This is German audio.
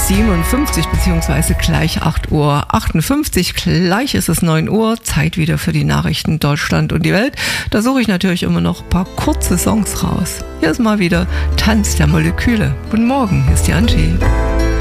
57 bzw. gleich 8:58 Uhr. Gleich ist es 9 Uhr. Zeit wieder für die Nachrichten Deutschland und die Welt. Da suche ich natürlich immer noch ein paar kurze Songs raus. Hier ist mal wieder Tanz der Moleküle. Guten Morgen, hier ist die Angie.